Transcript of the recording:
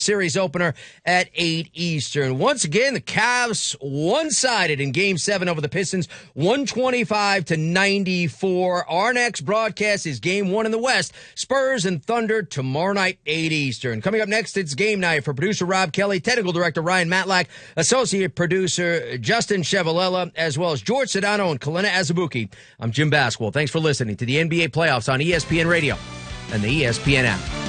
Series opener at 8 Eastern. Once again, the Cavs one-sided in Game 7 over the Pistons, 125-94. Our next broadcast is Game 1 in the West, Spurs and Thunder tomorrow night, 8 Eastern. Coming up next, it's game night for producer Rob Kelly, technical director Ryan Matlack, associate producer Justin Chevalella, as well as George Sedano and Kalina Azubuike. I'm Jim Basquil. Thanks for listening to the NBA playoffs on ESPN Radio and the ESPN app.